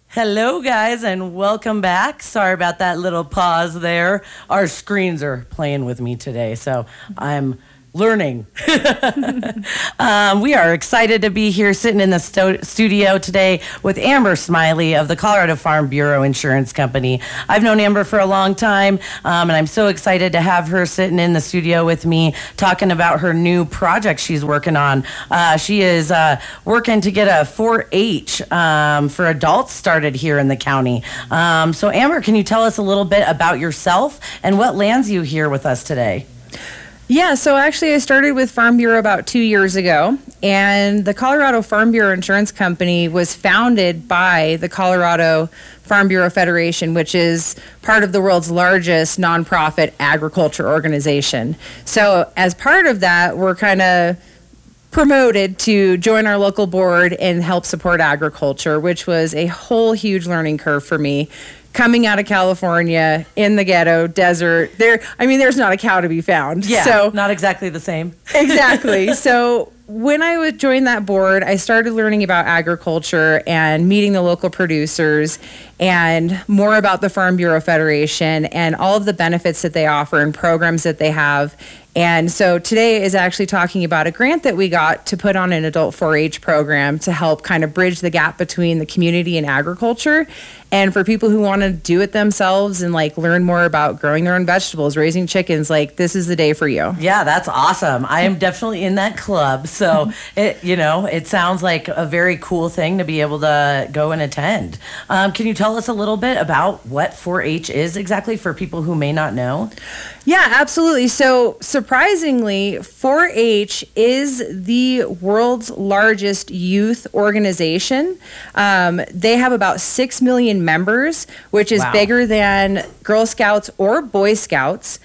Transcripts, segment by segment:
Hello, guys, and welcome back. Sorry about that little pause there. Our screens are playing with me today, so I'm learning. We are excited to be here sitting in the studio today with Amber Smiley of the Colorado Farm Bureau Insurance Company. I've known Amber for a long time, and I'm so excited to have her sitting in the studio with me talking about her new project she's working on. She is working to get a 4-H for adults started here in the county. So Amber, can you tell us a little bit about yourself and what lands you here with us today? Yeah, so actually I started with Farm Bureau about 2 years ago, and the Colorado Farm Bureau Insurance Company was founded by the Colorado Farm Bureau Federation, which is part of the world's largest nonprofit agriculture organization. So as part of that, we're kind of promoted to join our local board and help support agriculture, which was a whole huge learning curve for me. Coming out of California in the ghetto desert, there's not a cow to be found. Yeah, so not exactly the same. Exactly. So when I would join that board, I started learning about agriculture and meeting the local producers and more about the Farm Bureau Federation and all of the benefits that they offer and programs that they have. And so today is actually talking about a grant that we got to put on an adult 4-H program to help kind of bridge the gap between the community and agriculture. And for people who want to do it themselves and like learn more about growing their own vegetables, raising chickens, like this is the day for you. Yeah, that's awesome. I am definitely in that club. So it sounds like a very cool thing to be able to go and attend. Can you tell us a little bit about what 4-H is exactly for people who may not know? Yeah, absolutely. So surprisingly, 4-H is the world's largest youth organization. They have about 6 million members, which is bigger than Girl Scouts or Boy Scouts.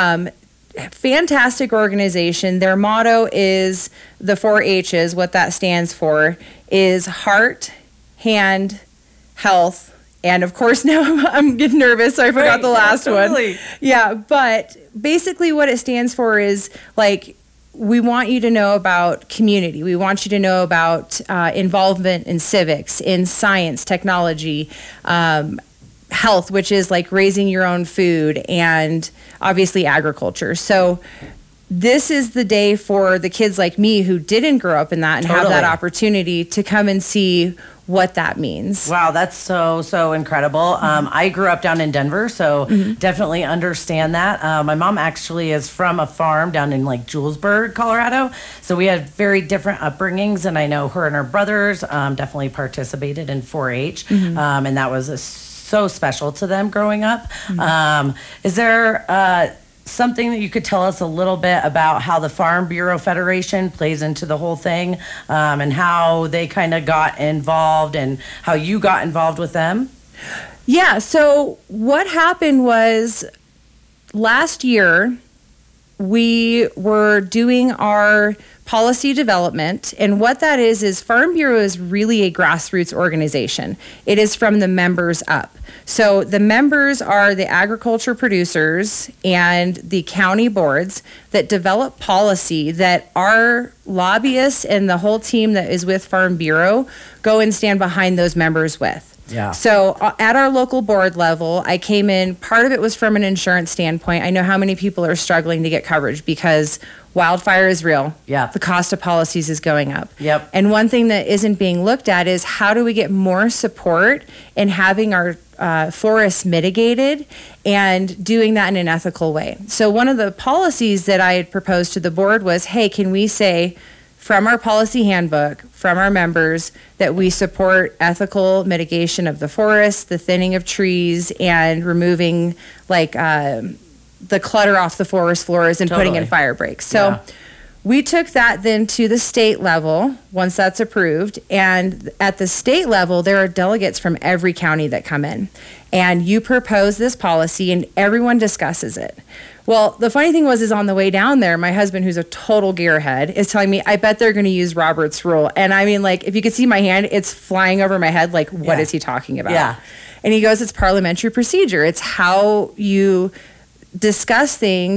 Fantastic organization. Their motto is the 4-H's. What that stands for is heart, hand, health, and of course, now I'm getting nervous, so I forgot the last one. Yeah, but basically what it stands for is like, we want you to know about community. We want you to know about involvement in civics, in science, technology, health, which is like raising your own food, and obviously agriculture. So this is the day for the kids like me who didn't grow up in that and have that opportunity to come and see what that means. Wow, that's so incredible. I grew up down in Denver, so definitely understand that. My mom actually is from a farm down in like Julesburg, Colorado. So we had very different upbringings, and I know her and her brothers definitely participated in 4-H, and that was so special to them growing up. Is there something that you could tell us a little bit about how the Farm Bureau Federation plays into the whole thing, and how they kind of got involved and how you got involved with them? Yeah, so what happened was last year we were doing our policy development, and what that is Farm Bureau is really a grassroots organization. It is from the members up. So the members are the agriculture producers and the county boards that develop policy that our lobbyists and the whole team that is with Farm Bureau go and stand behind those members with. Yeah. So at our local board level, I came in, part of it was from an insurance standpoint. I know how many people are struggling to get coverage because wildfire is real. Yeah. The cost of policies is going up. Yep. And one thing that isn't being looked at is how do we get more support in having our forests mitigated and doing that in an ethical way. So one of the policies that I had proposed to the board was, hey, can we say from our policy handbook, from our members, that we support ethical mitigation of the forest, the thinning of trees, and removing like the clutter off the forest floors and putting in fire breaks. So we took that then to the state level once that's approved. And at the state level, there are delegates from every county that come in. And you propose this policy and everyone discusses it. Well, the funny thing is on the way down there, my husband, who's a total gearhead, is telling me, I bet they're going to use Robert's rule. And I mean, like, if you could see my hand, it's flying over my head. Like, what is he talking about? Yeah. And he goes, it's parliamentary procedure. It's how you discuss things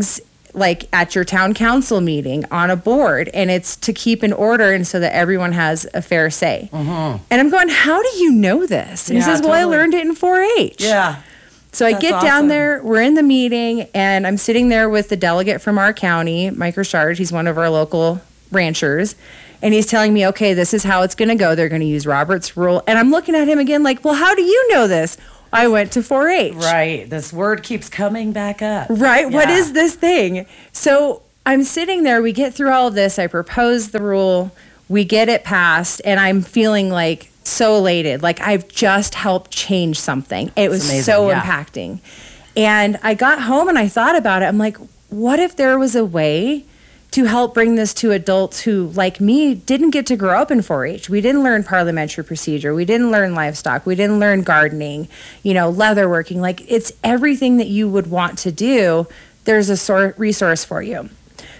like at your town council meeting on a board, and it's to keep in order and so that everyone has a fair say. And I'm going, how do you know this? And he says, well, I learned it in 4-H. Yeah. So I get down there, we're in the meeting, and I'm sitting there with the delegate from our county, Mike Richard. He's one of our local ranchers. And he's telling me, okay, this is how it's going to go. They're going to use Robert's rule. And I'm looking at him again like, well, how do you know this? I went to 4-H. Right. This word keeps coming back up. Right. Yeah. What is this thing? So I'm sitting there. We get through all of this. I propose the rule. We get it passed. And I'm feeling like so elated. Like I've just helped change something. It was amazing, so impacting. And I got home and I thought about it. I'm like, what if there was a way to help bring this to adults who, like me, didn't get to grow up in 4-H. We didn't learn parliamentary procedure. We didn't learn livestock. We didn't learn gardening, leatherworking. Like, it's everything that you would want to do. There's a resource for you.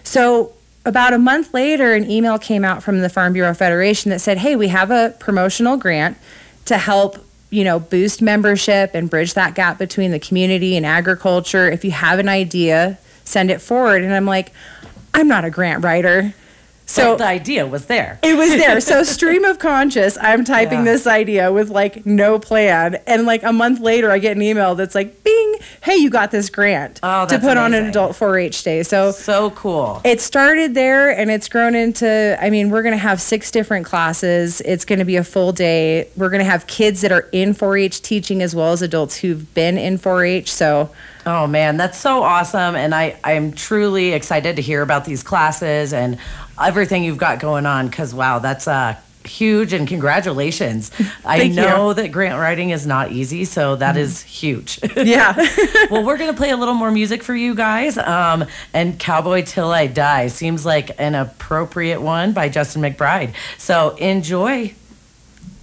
So about a month later, an email came out from the Farm Bureau Federation that said, hey, we have a promotional grant to help boost membership and bridge that gap between the community and agriculture. If you have an idea, send it forward. And I'm like, I'm not a grant writer. So but the idea was there. It was there. So stream of conscious, I'm typing this idea with like no plan. And like a month later, I get an email that's like, bing, hey, you got this grant to put on an adult 4-H day. So cool. It started there and it's grown into, we're going to have 6 different classes. It's going to be a full day. We're going to have kids that are in 4-H teaching as well as adults who've been in 4-H. So oh, man, that's so awesome. And I'm truly excited to hear about these classes and everything you've got going on because, wow, that's huge. And congratulations. I know that grant writing is not easy, so that is huge. Yeah. Well, we're going to play a little more music for you guys. And Cowboy Till I Die seems like an appropriate one by Justin McBride. So enjoy.